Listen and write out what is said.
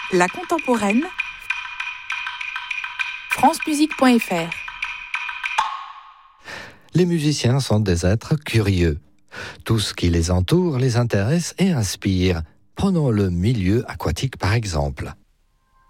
La contemporaine, francemusique.fr. Les musiciens sont des êtres curieux. Tout ce qui les entoure les intéresse et inspire. Prenons le milieu aquatique par exemple.